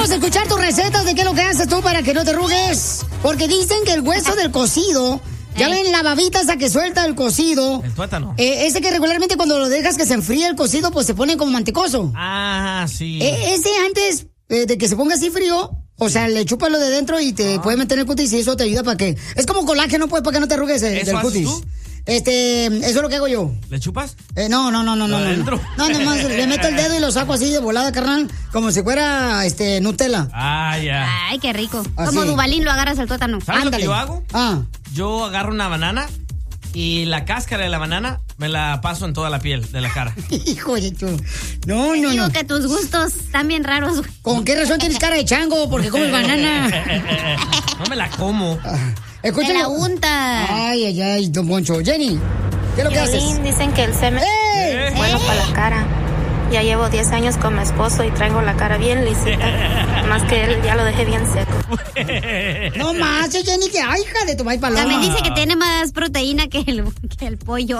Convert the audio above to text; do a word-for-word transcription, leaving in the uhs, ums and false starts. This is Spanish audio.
Queremos escuchar tus recetas de qué es lo que haces tú para que no te arrugues. Porque dicen que el hueso del cocido, ya ven la babita esa que suelta el cocido. El tuétano. Eh, ese que regularmente cuando lo dejas que se enfríe el cocido, pues se pone como mantecoso. Ah, sí. Eh, ese antes eh, de que se ponga así frío, o sea, le chupas lo de dentro y te ah. puede meter en el cutis y eso te ayuda para que... Es como colágeno, pues, para que no te arrugues el, del cutis. ¿Tú? Este, eso es lo que hago yo. ¿Le chupas? Eh, no, no, no, no, no. ¿Adentro? No, no, nomás le meto el dedo y lo saco así de volada, carnal, como si fuera, este, Nutella. Ah, ya. Ay, qué rico. Así. Como Dubalín lo agarras al tuétano. ¿Sabes Ándale. lo que yo hago? Ah. Yo agarro una banana y la cáscara de la banana me la paso en toda la piel de la cara. Hijo de tu... No, Te no, digo no. que tus gustos están bien raros. ¿Con qué razón tienes cara de chango? Porque comes banana. No me la como. Ah, Te la unta. Ay, ay, ay, don Poncho. Jenny, ¿qué es lo que haces? Dicen que el semen ¡Eh! es bueno para la cara. Ya llevo diez años con mi esposo y traigo la cara bien lisita. Más que él ya lo dejé bien seco. No más, Jenny, que ay, hija de tu maíz paloma. También dice que tiene más proteína que el, que el pollo.